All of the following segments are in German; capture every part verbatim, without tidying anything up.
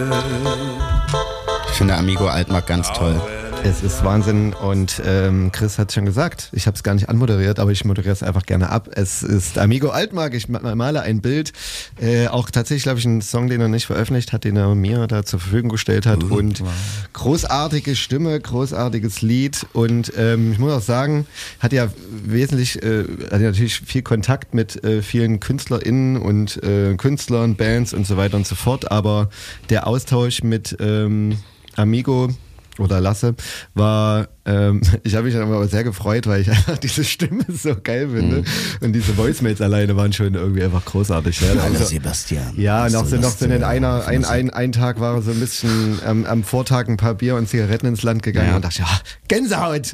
Ich finde Amigo Altmark ganz toll. Es ist Wahnsinn und ähm, Chris hat es schon gesagt, ich habe es gar nicht anmoderiert, aber ich moderiere es einfach gerne ab. Es ist Amigo Altmark, ich male ein Bild, äh, auch tatsächlich, glaube ich, ein Song, den er nicht veröffentlicht hat, den er mir da zur Verfügung gestellt hat uh, und wow. großartige Stimme, großartiges Lied und ähm, ich muss auch sagen, hat ja wesentlich, äh, hat ja natürlich viel Kontakt mit äh, vielen KünstlerInnen und äh, Künstlern, Bands und so weiter und so fort, aber der Austausch mit ähm, Amigo oder Lasse, war, ähm, ich habe mich dann aber sehr gefreut, weil ich einfach diese Stimme so geil finde mhm. und diese Voicemails alleine waren schon irgendwie einfach großartig. Ja, Hallo also, Sebastian. Ja, noch so, noch so in einer, ein, ein, ein Tag war er so ein bisschen ähm, am Vortag ein paar Bier und Zigaretten ins Land gegangen ja. und dachte, ja, Gänsehaut!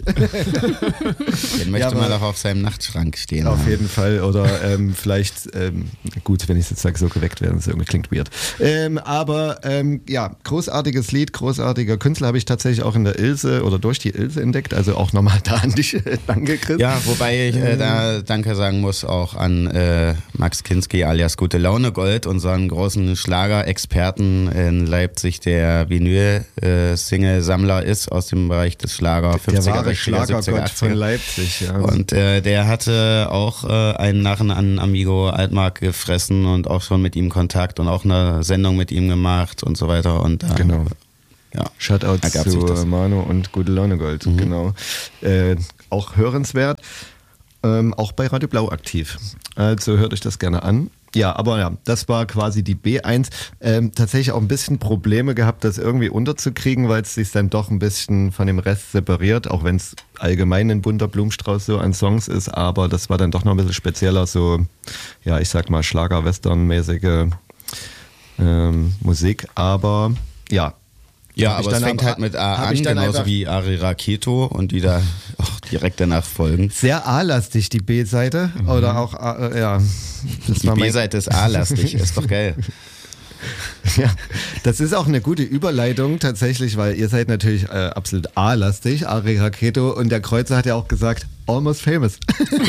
Den möchte ja, man doch auf seinem Nachtschrank stehen. Auf haben. jeden Fall oder ähm, vielleicht, ähm, gut, wenn ich jetzt sage, so geweckt werden, das irgendwie klingt weird. Ähm, aber ähm, ja, großartiges Lied, großartiger Künstler habe ich tatsächlich auch in der Ilse oder durch die Ilse entdeckt, also auch nochmal da an dich, danke Chris. Ja, wobei ich äh, da Danke sagen muss auch an äh, Max Kinski alias Gute Laune Gold, unseren großen Schlagerexperten in Leipzig, der Vinyl-Single-Sammler äh, ist aus dem Bereich des Schlager fünfziger, sechziger, siebziger, achtziger. Von Leipzig, ja. Und äh, der hatte auch äh, einen Narren an Amigo Altmark gefressen und auch schon mit ihm Kontakt und auch eine Sendung mit ihm gemacht und so weiter und äh, genau. Ja. Shoutouts zu Manu und Gute Laune Gold, mhm. genau. Äh, auch hörenswert, ähm, auch bei Radio Blau aktiv. Also hört euch das gerne an. Ja, aber ja, das war quasi die B eins. Ähm, tatsächlich auch ein bisschen Probleme gehabt, das irgendwie unterzukriegen, weil es sich dann doch ein bisschen von dem Rest separiert, auch wenn es allgemein ein bunter Blumenstrauß so an Songs ist, aber das war dann doch noch ein bisschen spezieller, so, ja, ich sag mal Schlager-Western-mäßige ähm, Musik, aber ja, Ja, aber es fängt halt mit A an, genauso wie Ari Raketo und die da auch direkt danach folgen. Sehr A-lastig, die B-Seite. Mhm. Oder auch, A, äh, ja. Das die B-Seite ist A-lastig, ist doch geil. Ja, das ist auch eine gute Überleitung tatsächlich, weil ihr seid natürlich äh, absolut A-lastig, Ari Raketo, und der Kreuzer hat ja auch gesagt, almost famous.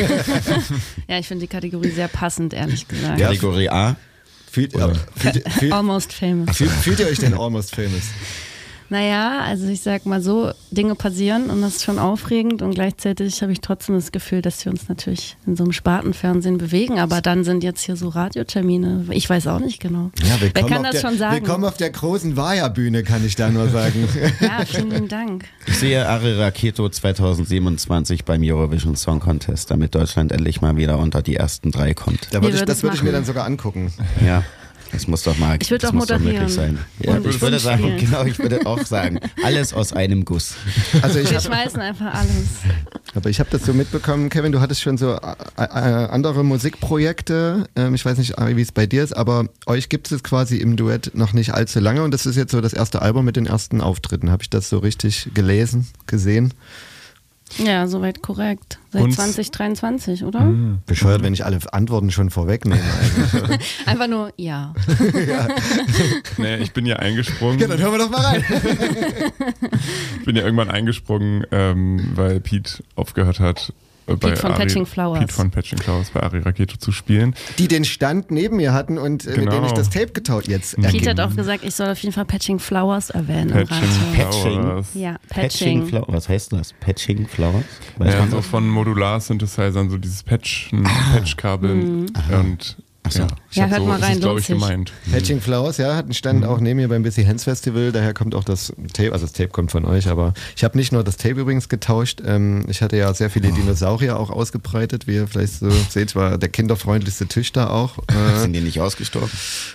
Ja, ich finde die Kategorie sehr passend, ehrlich gesagt. Ja, Kategorie A? Fühlt, äh, fühlt, fühlt, almost famous. Fühlt, fühlt ihr euch denn almost famous? Naja, also ich sag mal so, Dinge passieren und das ist schon aufregend und gleichzeitig habe ich trotzdem das Gefühl, dass wir uns natürlich in so einem Spartenfernsehen bewegen, aber dann sind jetzt hier so Radiotermine, ich weiß auch nicht genau. Ja, wer kann das der, schon sagen? Willkommen auf der großen Vaja-Bühne, kann ich da nur sagen. Ja, vielen Dank. Ich sehe Ari Raketo zwanzig siebenundzwanzig beim Eurovision Song Contest, damit Deutschland endlich mal wieder unter die ersten drei kommt. Da würd ich, das würde ich mir dann sogar angucken. Ja. Das muss doch mal ich würde auch moderieren. Doch sein. Ja, ich würde sagen, spielen. genau, ich würde auch sagen, alles aus einem Guss. Also ich Wir hab, schmeißen einfach alles. Aber ich habe das so mitbekommen, Kevin, du hattest schon so äh, äh, andere Musikprojekte. Ähm, ich weiß nicht, Ari, wie es bei dir ist, aber euch gibt es quasi im Duett noch nicht allzu lange und das ist jetzt so das erste Album mit den ersten Auftritten. Habe ich das so richtig gelesen, gesehen? Ja, soweit korrekt. Seit und? zwanzig dreiundzwanzig, oder? Mhm. Bescheuert, wenn ich alle Antworten schon vorwegnehme. Einfach nur ja. Ja. Nee, ich bin ja eingesprungen. Ja, dann hören wir doch mal rein. Ich bin ja irgendwann eingesprungen, ähm, weil Pete aufgehört hat, Pete von Ari, Patching Flowers. Pete von Patching Flowers bei Ari Raketo zu spielen. Die den Stand neben mir hatten und äh, genau. mit denen ich das Tape getauscht jetzt. Pete ergeben. Hat auch gesagt, ich soll auf jeden Fall Patching Flowers erwähnen. Patching Flowers. Ja, Patching. Patching Flowers. Was heißt das? Patching Flowers? Weiß ja, so von Modular-Synthesizern, so dieses Patchen, ah. Patchkabel mhm. und So. Ja, ja hört so mal rein, ist glaube ich, gemeint. Patching Flowers, ja, hat einen Stand mhm. auch neben mir beim Busy Hands Festival, daher kommt auch das Tape, also das Tape kommt von euch, aber ich habe nicht nur das Tape übrigens getauscht, ähm, ich hatte ja sehr viele oh. Dinosaurier auch ausgebreitet, wie ihr vielleicht so seht, war der kinderfreundlichste Tisch da auch. Äh, Sind die nicht ausgestorben?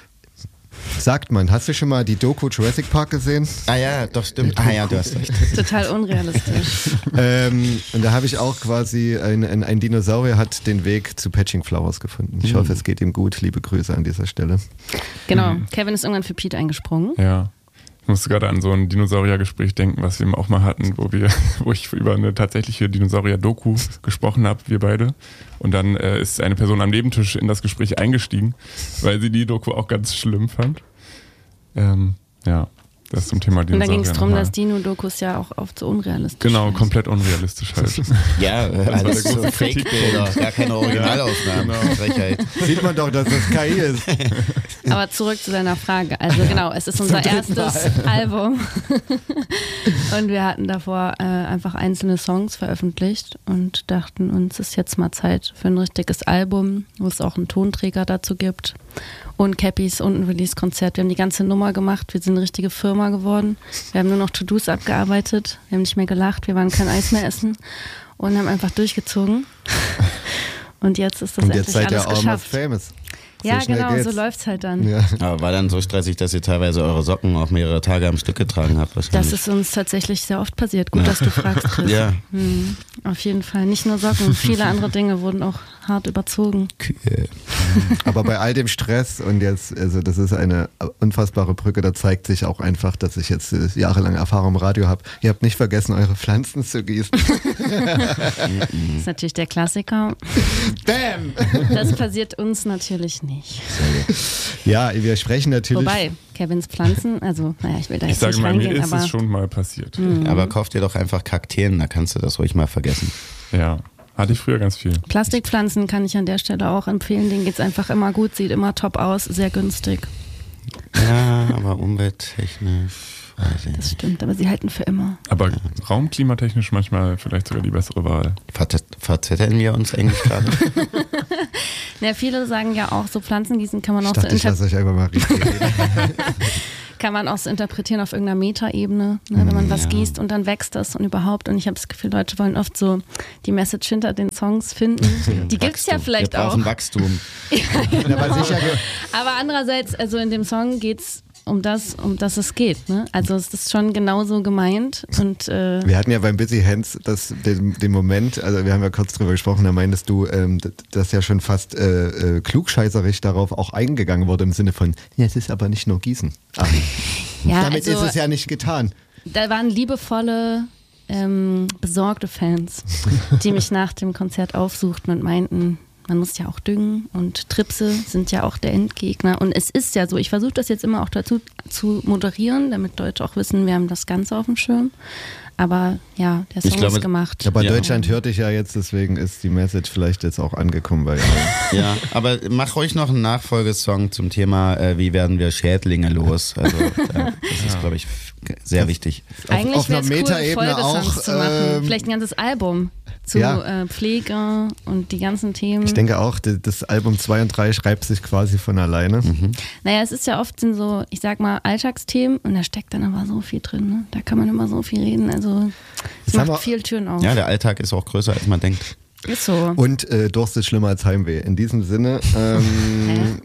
Sagt man. Hast du schon mal die Doku Jurassic Park gesehen? Ah ja, doch, stimmt. Ah ja, du hast recht. Total unrealistisch. ähm, und da habe ich auch quasi, ein, ein, ein Dinosaurier hat den Weg zu Patching Flowers gefunden. Ich mhm. hoffe, es geht ihm gut. Liebe Grüße an dieser Stelle. Genau. Mhm. Kevin ist irgendwann für Pete eingesprungen. Ja. Ich musste gerade an so ein Dinosaurier-Gespräch denken, was wir auch mal hatten, wo wir, wo ich über eine tatsächliche Dinosaurier-Doku gesprochen habe, wir beide. Und dann äh, ist eine Person am Nebentisch in das Gespräch eingestiegen, weil sie die Doku auch ganz schlimm fand. Ähm, ja, Das zum Thema Und da Dinosaurier ging es darum, nochmal. dass Dino-Dokus ja auch oft so unrealistisch Genau, sind. komplett unrealistisch halt. Ja, äh, alles so Fake-Bilder, gar keine Originalaufnahmen. Genau. Frechheit. Sieht man doch, dass das K I ist. Aber zurück zu deiner Frage. Also genau, es ist unser dritten erstes Album. Und wir hatten davor äh, einfach einzelne Songs veröffentlicht und dachten uns, es ist jetzt mal Zeit für ein richtiges Album, wo es auch einen Tonträger dazu gibt und Cappies und ein Release-Konzert. Wir haben die ganze Nummer gemacht, wir sind eine richtige Firma geworden. Wir haben nur noch To-Dos abgearbeitet, wir haben nicht mehr gelacht, wir waren kein Eis mehr essen und haben einfach durchgezogen. Und jetzt ist das Und endlich jetzt seid ihr alles almost geschafft. famous. So Ja, schnell genau, geht's. so läuft's halt dann. Ja. Aber war dann so stressig, dass ihr teilweise eure Socken auch mehrere Tage am Stück getragen habt wahrscheinlich. Das ist uns tatsächlich sehr oft passiert. Gut, dass du fragst, Chris. Ja. Hm, auf jeden Fall. Nicht nur Socken, viele andere Dinge wurden auch hart überzogen. Kühe. Aber bei all dem Stress und jetzt, also das ist eine unfassbare Brücke, da zeigt sich auch einfach, dass ich jetzt äh, jahrelang Erfahrung im Radio habe. Ihr habt nicht vergessen, eure Pflanzen zu gießen. Das ist natürlich der Klassiker. Bam! Das passiert uns natürlich nicht. Ja, wir sprechen natürlich. Wobei, Kevins Pflanzen, also, naja, ich will da Ich jetzt sage nicht mal, mir reingehen, ist aber es schon mal passiert. Aber kauf dir doch einfach Kakteen, da kannst du das ruhig mal vergessen. Ja, hatte ich früher ganz viel. Plastikpflanzen kann ich an der Stelle auch empfehlen. Denen geht es einfach immer gut, sieht immer top aus, sehr günstig. Ja, aber umwelttechnisch, weiß ich Das nicht. stimmt, aber sie halten für immer. Aber raumklimatechnisch manchmal vielleicht sogar die bessere Wahl. Verzett- Verzetteln wir uns eigentlich gerade? Ja, viele sagen ja auch, so Pflanzengießen kann man Ich auch so dachte, ich inter- lasse euch einfach mal richtig reden. kann man auch so interpretieren auf irgendeiner Metaebene, ne, wenn man was Ja. gießt und dann wächst das und überhaupt. Und ich habe das Gefühl, Leute wollen oft so die Message hinter den Songs finden. Die gibt es ja Wachstum. vielleicht wir auch. brauchen Wachstum. Ja, aber sicher, ge- Aber andererseits, also in dem Song geht es um das, um das es geht. Ne? Also es ist schon genauso gemeint. Und äh, wir hatten ja beim Busy Hands das, den, den Moment, also wir haben ja kurz drüber gesprochen, da meintest du, ähm, d- dass ja schon fast äh, äh, klugscheißerisch darauf auch eingegangen wurde im Sinne von, ja, es ist aber nicht nur Gießen. Ach, ja, damit also, ist es ja nicht getan. da waren liebevolle, ähm, besorgte Fans, die mich nach dem Konzert aufsuchten und meinten, man muss ja auch düngen und Tripse sind ja auch der Endgegner. Und es ist ja so, ich versuche das jetzt immer auch dazu zu moderieren, damit Leute auch wissen, wir haben das Ganze auf dem Schirm. Aber ja, der Song Ich glaube, ist gemacht. Aber Ja. Deutschland hört dich ja jetzt, deswegen ist die Message vielleicht jetzt auch angekommen bei allen. Ja, aber mach ruhig noch einen Nachfolgesong zum Thema, äh, wie werden wir Schädlinge los. Also äh, das ist, glaube ich, f- sehr wichtig. Eigentlich auf wäre einer es cool, Metaebene Folgesongs auch, zu machen. ähm, Vielleicht ein ganzes Album zu ja. äh, Pflege und die ganzen Themen. Ich denke auch, d- das Album zwei und drei schreibt sich quasi von alleine. Naja, es ist ja oft sind so, ich sag mal, Alltagsthemen und da steckt dann aber so viel drin. Ne? Da kann man immer so viel reden. Also es Jetzt haben macht wir- viel Türen auf. Ja, der Alltag ist auch größer, als man denkt. Ist so. Und äh, Durst ist schlimmer als Heimweh. In diesem Sinne, ähm,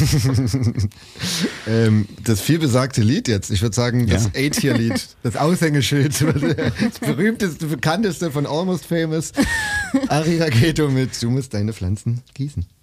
ähm, das vielbesagte Lied jetzt, ich würde sagen, das Ja. A-Tier-Lied, das Aushängeschild, das berühmteste, bekannteste von Almost Famous, Ari Raketo mit Du musst deine Pflanzen gießen.